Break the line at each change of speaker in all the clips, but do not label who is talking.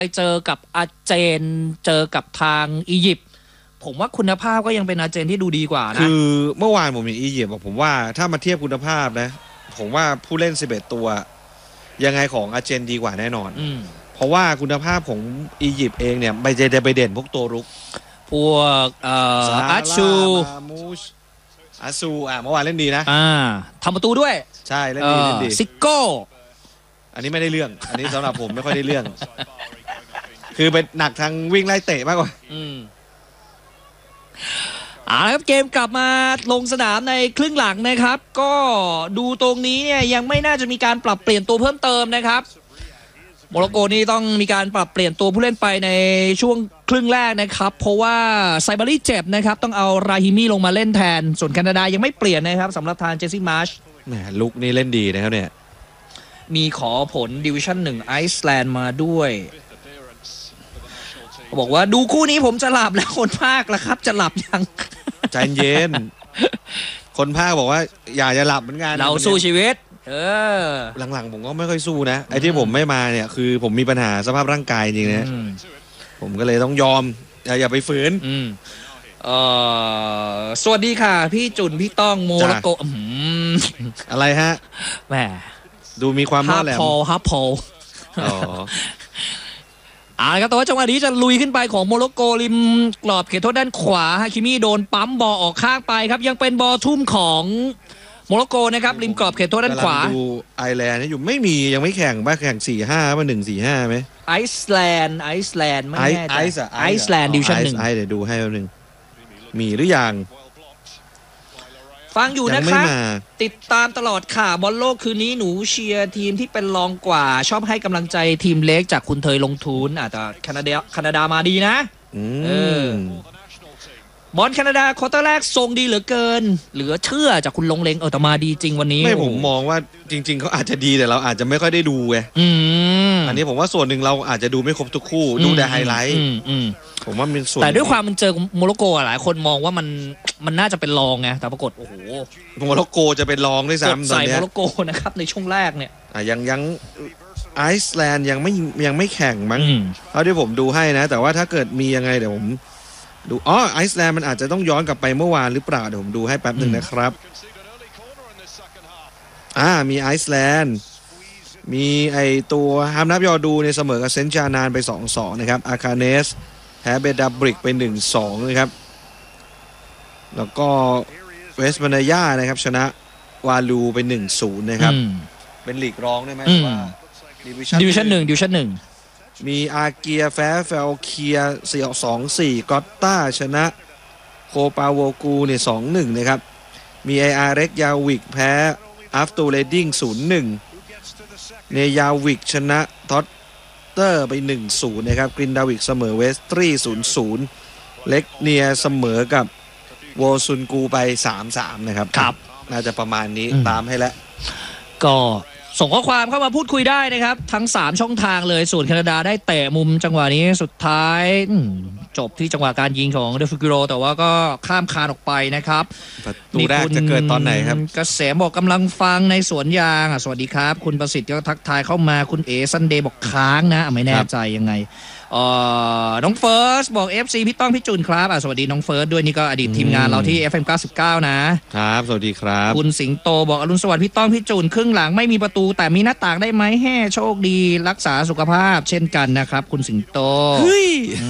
ไปเจอกับอาร์เจนเจอกับทางอียิปต์ผมว่าคุณภาพก็ยังเป็นอาร์เจนที่ดูดีกว่านะ
คือเมื่อวานผมเห็นอียิปต์บอกผมว่าถ้ามาเทียบคุณภาพนะผมว่าผู้เล่น11ตัวยังไงของอาร์เจนดีกว่าแน่นอนเพราะว่าคุณภาพของอียิปต์เองเนี่ยไม่ได้ไปเด่นพวกตัวรุก
พวกอาชู
อาซูเมื่อวานเล่นดีนะ
ทำประตูด้วย
ใช่เล่นดี
ซิโก้
อันนี้ไม่ได้เรื่องอันนี้สำหรับผมไม่ค่อยได้เรื่องคือเป็นหนักทางวิ่งไล่เตะมากกว่า
ครับเกมกลับมาลงสนามในครึ่งหลังนะครับก็ดูตรงนี้เนี่ยยังไม่น่าจะมีการปรับเปลี่ยนตัวเพิ่มเติมนะครับโมร็อกโกนี่ต้องมีการปรับเปลี่ยนตัวผู้เล่นไปในช่วงครึ่งแรกนะครับเพราะว่าไซบารี่เจ็บนะครับต้องเอาราฮิมี่ลงมาเล่นแทนส่วนแคนาดายังไม่เปลี่ยนนะครับสำหรับทางเจสซี่มาร์ช
แหมลุกนี่เล่นดีนะครับเนี่ย
มีขอผลดิวิชั่น1ไอซ์แลนด์มาด้วยบอกว่าดูคู่นี้ผมจะหลับแล้วคนภาคล่ะครับจะหลับยัง
ใจเย็นคนภาคบอกว่าอยากจะหลับเหมือนกัน
เราสู้ชีวิต
หลังๆผมก็ไม่ค่อยสู้นะไอ้ที่ผมไม่มาเนี่ยคือผมมีปัญหาสภาพร่างกายจริงนะผมก็เลยต้องยอมอย่าไปฝืน
สวัสดีค่ะพี่จุนพี่ต้องโมร็อกโก
อะไรฮะ
แหม
ดูมีความน่าแหลม
ฮับพอลครับแต่ว่าจังหวะนี้จะลุยขึ้นไปของโมร็อกโกริมกรอบเขตโทษด้านขวาฮาคิมิโดนปั๊มบอลออกข้างไปครับยังเป็นบอลทุ่มของโมร็อกโกนะครับริมกรอบเขตโทษด้านขวา
ดูไอร์แลนด์อยู่ไม่มียังไม่แข่งบ้าแข่ง 4-5 มา 1-4-5 ไหม
ไอซ์แลนด์ไม่แน่ใจไอซ์แลนด์ดิวิชั่น1
เดี๋ยวดูให้แป๊บนึงมีหรือยัง
ฟังอยู่นะครับติดตามตลอดค่ะบอลโลกคืนนี้หนูเชียร์ทีมที่เป็นรองกว่าชอบให้กำลังใจทีมเล็กจากคุณเทยลงทุนแต่แคนาดามาดีนะบอลแคนาดาควอเตอร์แรกทรงดีเหลือเกินเหลือเชื่อจากคุณลงเลงแต่มาดีจริงวันนี้
ไม่ผมมองว่าจริงๆเขาอาจจะดีแต่เราอาจจะไม่ค่อยได้ดูไงอันนี้ผมว่าส่วนหนึ่งเราอาจจะดูไม่ครบทุกคู่ดูแต่ไฮไลท์ผมว่าเป็นส่วน
แต่ด้วยความมันเจอโมร็อกโกหลายคนมองว่ามันน่าจะเป็นรองไงแต่ปรากฏโอ้โห
โมร็อกโกจะเป็นรองด้วยซ้ำตอนนี้
โมร็อกโกนะครับในช่วงแรกเนี่ย
ยังไอซ์แลนด์ยังไม่แข่งมั้งเท่าที่ผมดูให้นะแต่ว่าถ้าเกิดมียังไงเดี๋ยวผมดูไอซ์แลนด์มันอาจจะต้องย้อนกลับไปเมื่อวานหรือเปล่าเดี๋ยวผมดูให้แป๊บหนึ่งนะครับมีไอซ์แลนด์มีไอตัวฮามนับยอดูในเสมอกับเซนต์จานานไป 2-2 นะครับอาคาเนสแพ้เบดาบริกไป 1-2 นะครับแล้วก็เวสต์มานาย่านะครับชนะวาลูไป 1-0 นะครับเป็นลีกรองได้ไหมว่า
ดิวิชั่น 1
มีอาเกียแฟลเคีย2-4กอตตาชนะโคปาโวกูเนี่ย 2-1 นะครับมีไออาร์เร็กยาวิกแพ้อัฟตูเรดดิ้ง 0-1 เนยาวิกชนะท็อตเตอร์ไป 1-0 นะครับกรินดาวิกเสมอเวสตรี 0-0 เล็กเนียเสมอกับโวซุนกูไป 3-3 นะครับน่าจะประมาณนี้ตามให้แล้ว
ก็ส่งข้อความเข้ามาพูดคุยได้นะครับทั้ง3ช่องทางเลยส่วนแคนาดาได้เตะมุมจังหวะนี้สุดท้ายจบที่จังหวะการยิงของเดฟิกิโรแต่ว่าก็ข้ามคานออกไปนะครับ
ประตูแรกจะเกิดตอนไหนครับ
เกษมบอกกำลังฟังในสวนยางสวัสดีครับคุณประสิทธิ์ก็ทักทายเข้ามาคุณเอซันเดย์บอกค้างนะไม่แน่ใจยังไงน้องเฟิร์สบอก FC พี่ต้องพี่จุนครับสวัสดีน้องเฟิร์สด้วยนี่ก็อดีตทีมงานเราที่ FM 99
นะครับสวัสดีครับ
คุณสิงโตบอกอรุณสวัสดิ์พี่ต้องพี่จุนครึ่งหลังไม่มีประตูแต่มีหน้าต่างได้ไหมแห่โชคดีรักษาสุขภาพเช่นกันนะครับคุณสิงโต
เฮ้ย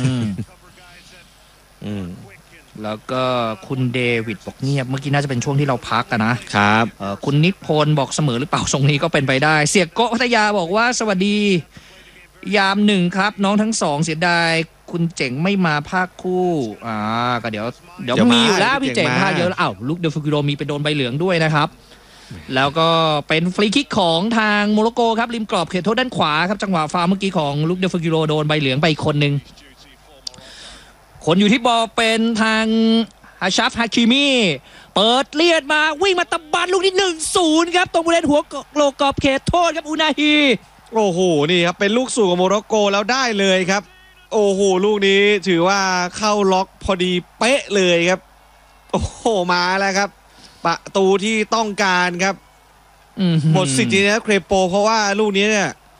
แล้วก็คุณเดวิดบอกเงียบเมื่อกี้น่าจะเป็นช่วงที่เราพักกันนะครับคุณนิพนธ์บอกเสมอหรือเปล่าทรงนี้ก็เป็นไปได้เสียโกพัทยาบอกว่าสวัสดียาม1ครับน้องทั้งสองเสียดายคุณเจ๋งไม่มาภาคคู่ก็เดี๋ยวมีอยู่แล้วพี่เจ๋งภาคเยอะลูกเดลฟิกิโรมีไปโดนใบเหลืองด้วยนะครับแล้วก็เป็นฟรีคิกของทางโมร็อกโกครับริมกรอบเขตโทษด้านขวาครับจังหวะฟาวล์เมื่อกี้ของลูกเดลฟิกิโรโดนใบเหลืองไปอีกคนนึงคนอยู่ที่บอลเป็นทางฮาชัฟฮาคิมิเปิดเลียดมาวิ่งมาตะบันลูกนี้ 1-0 ครับตรงบริเวณหัวโลกรอบเขตโทษครับอุนาฮี
โอ้โหนี่ครับเป็นลูกสู่ของโมร็อกโกแล้วได้เลยครับโอ้โหลูกนี้ถือว่าเข้าล็อกพอดีเป๊ะเลยครับโอ้โหมาแล้วครับประตูที่ต้องการครับหมดสิทธิ์นะเครโปเพราะว่าลูกนี้เนี่ย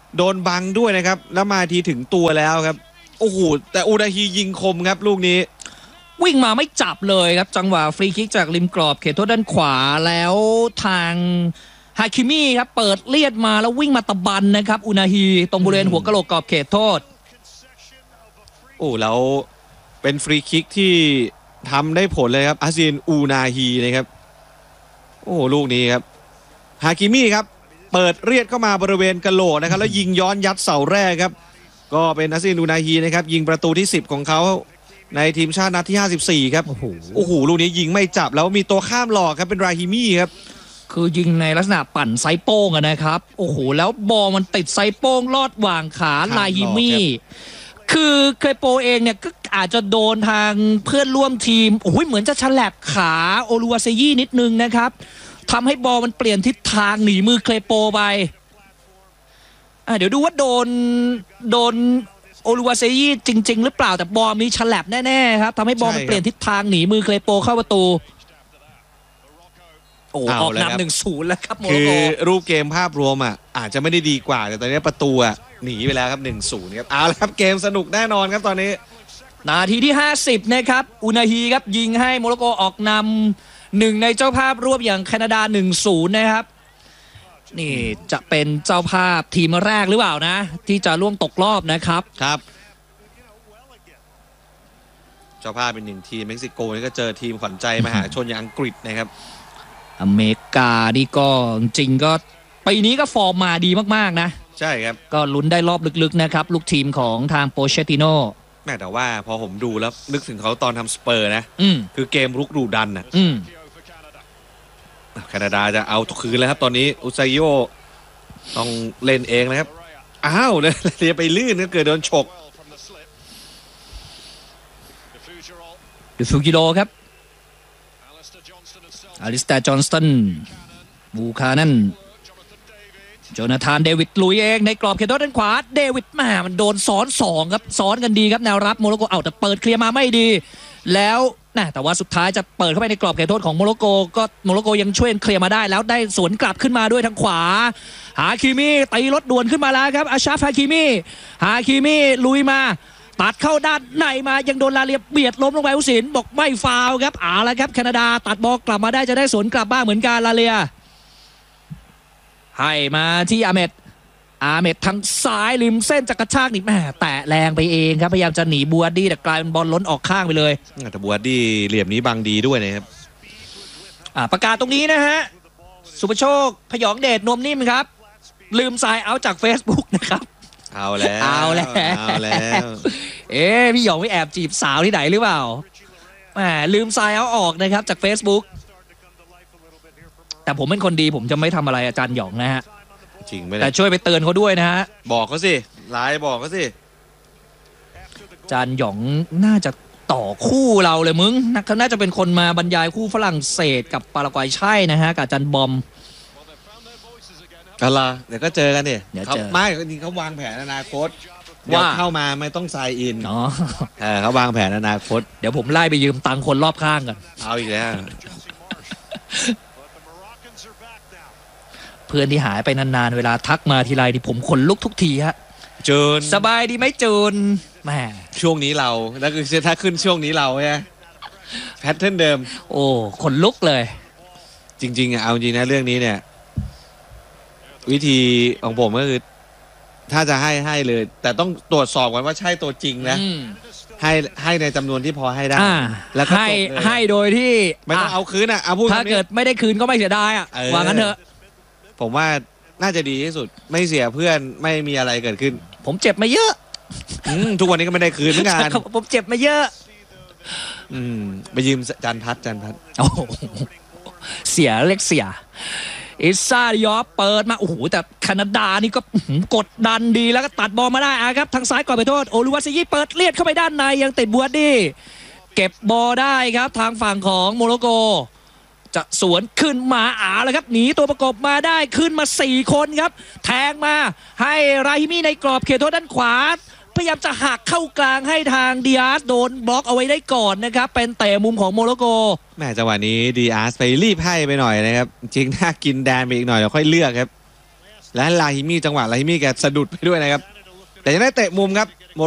โดนบังด้วยนะครับแล้วมาทีถึงตัวแล้วครับโอ้โหแต่อูนาฮียิงคมครับลูกนี้
วิ่งมาไม่จับเลยครับจังหวะฟรีคิกจากริมกรอบเขตโทษด้านขวาแล้วทางฮาคิมิครับเปิดเลียดมาแล้ววิ่งมาตะบันนะครับอูนาฮีตรงบริเวณหัวกะโหลกกรอบเขตโทษ
โอ้แล้วเป็นฟรีคิกที่ทำได้ผลเลยครับอาซินอูนาฮีนะครับโอ้ลูกนี้ครับฮาคิมิครับเปิดเลียดเข้ามาบริเวณกะโหลกนะครับแล้วยิงย้อนยัดเสาแรกครับก็เป็นอาซินอูนาฮีนะครับยิงประตูที่10ของเขาในทีมชาตินัดที่54ครับโอ้โหลูกนี้ยิงไม่จับแล้วมีตัวข้ามหลอกครับเป็นราฮิมีครับ
คือยิงในลักษณะปั่นไซโป้งนะครับโอ้โหแล้วบอลมันติดไซโป้งลอดหว่างขาราฮิมีคือเคยโปเองเนี่ยก็อาจจะโดนทางเพื่อนร่วมทีมโอ้ยเหมือนจะฉลับขาโอลูวาเซยี่นิดนึงนะครับทำให้บอลมันเปลี่ยนทิศทางหนีมือเคยโปไปเดี๋ยวดูว่าโดนโอลูวาเซยี่จริงๆหรือเปล่าแต่บอลมีฉลับแน่ๆครับทำให้บอลมันเปลี่ยนทิศทางหนีมือเคยโปเข้าประตูโอ้ออกนำ1-0แล้วครับโมร็อกโก
คือรูปเกมภาพรวมอาจจะไม่ได้ดีกว่าแต่ตอนนี้ประตูหนีไปแล้วครับ 1-0 ครับเอาละครับเกมสนุกแน่นอนครับตอนนี้
นาทีที่50นะครับอูนาฮีครับยิงให้โมร็อกโกออกนำ1ในเจ้าภาพร่วมอย่างแคนาดา 1-0 นะครับนี่จะเป็นเจ้าภาพทีมแรกหรือเปล่านะที่จะล่วงตกรอบนะครับ
ครับเจ้าภาพเป็น1ทีมเม็กซิโกนี่ก็เจอทีมขวัญใจมหาชนอย่างอังกฤษนะครับ
อเมริกานี่ก็จริงก็ปีนี้ก็ฟอร์มมาดีมากๆนะ
ใช่ครับ
ก็ลุ้นได้รอบลึกๆนะครับลูกทีมของทางโปเชติโน่
แต่ว่าพอผมดูแล้วนึกถึงเขาตอนทำสเปอร์นะคือเกมรุกดุดันแคนาดาจะเอาคืนแล้วครับตอนนี้อุซาโยต้องเล่นเองนะครับอ้าวเลยเรียไปลื่นก็เกิดโดนฉก
ดูฟูกิโรครับอลิสเตอร์จอห์นสตันบูคานั่นโจนาธานเดวิดลุยเองในกรอบเขตโทษด้านขวาเดวิดมันโดนซ้อน2ครับซ้อนกันดีครับแนวรับโมร็อกโกแต่เปิดเคลียร์มาไม่ดีแล้วแต่ว่าสุดท้ายจะเปิดเข้าไปในกรอบเขตโทษของโมร็อกโกก็โมร็อกโกยังช่วยเคลียร์มาได้แล้วได้สวนกลับขึ้นมาด้วยทางขวาฮาคิมิตีรถด่วนขึ้นมาแล้วครับอาชาฟฮาคิมิลุยมาตัดเข้าด้านในมายังโดนลาเลียเบียดล้มลงไปอุสินบอกไม่ฟาวครับแล้วครับแคนาดาตัดบอลกลับมาได้จะได้สวนกลับบ้างเหมือนกันลาเลียให้มาที่อาเมดทางซ้ายริมเส้นจะกระชากนี่แตะแรงไปเองครับพยายามจะหนีบัวดี้แต่กลายเป็นบอลล้นออกข้างไปเลย
แต่บัวดี้เหลี่ยมนี้บังดีด้วยนะครับ
ประกาศตรงนี้นะฮะสุภโชคพยองเดชนวมนิ่มครับลืมทรายเอาจาก Facebook นะครับ
เอาแล้ว
พี่หยองไม่แอบจีบสาวที่ไหนหรือเปล่าลืมทรายเอาออกนะครับจาก Facebook แต่ผมเป็นคนดีผมจะไม่ทำอะไรอาจารย์หยองนะฮะ
จริงไหม
แต่ช่วยไปเตือนเขาด้วยนะฮะ
บอกเขาสิไลน์บอกเขาสิ
อาจารย์หยองน่าจะต่อคู่เราเลยมึงเขาน่าจะเป็นคนมาบรรยายคู่ฝรั่งเศสกับปารากวัยใช่นะฮะกับอาจารย์บอม
อะไรเดี๋ยวก็เจอกันดิไม่จริงเขาวางแผนอนาคตว่าเข้ามาไม่ต้องไซน์อินเขาวางแผนอนาคต
เดี๋ยวผมไล่ไปยืมตังค์คนรอบข้างกัน
เอาอีกแล้ว
เพื่อนที่หายไปนานๆเวลาทักมาทีไรที่ผมขนลุกทุกทีฮะ
เจิน
สบายดีไหมเจินแม่
ช่วงนี้เราแล้วคือถ้าขึ้นช่วงนี้เราใช่แพทเทิร์นเดิม
โอ้ขนลุกเลย
จริงๆเอาจริงนะเรื่องนี้เนี่ยวิธีของผมก็คือถ้าจะให้เลยแต่ต้องตรวจสอบกันว่าใช่ตัวจริงนะให้ในจำนวนที่พอให้ได้
แล้วก็ให้โดยที่
ไม่ต้องเอาคืนเอาพูด
ถ้าเกิดไม่ได้คืนก็ไม่เสียดายว่างั้นเถอะ
ผมว่าน่าจะดีที่สุดไม่เสียเพื่อนไม่มีอะไรเกิดขึ้น
ผมเจ็บมาเยอะ
ทุกวันนี้ก็ไม่ได้คืนเหมือนกัน
ผมเจ็บมาเยอะ
ไปยืมจันพัฒ
โอ้เสียเล็กเสียอิซาดิออฟเปิดมาโอ้โหแต่แคนาดานี่ก็กดดันดีแล้วก็ตัดบอลมาได้ครับทางซ้ายก่อนไปโทษโอลูวาซิยี่เปิดเลียดเข้าไปด้านในยังติดบัวดี้เก็บบอลได้ครับทางฝั่งของโมร็อกโกจะสวนขึ้นมาแล้วครับหนีตัวประกบมาได้ขึ้นมา4คนครับแทงมาให้ราฮิมีในกรอบเขตโทษด้านขวาพยายามจะหักเข้ากลางให้ทางดิอาสโดนบล็อกเอาไว้ได้ก่อนนะครับเป็นเตะมุมของโมร็อกโก
แม่จังหวะนี้ดิอาสไปรีบให้ไปหน่อยนะครับจริงถ้ากินแดนไปอีกหน่อยเดี๋ยวค่อยเลือกครับและลาฮิมี่จังหวะลาฮิมี่แกสะดุดไปด้วยนะครับแต่ยังได้เตะมุมครับ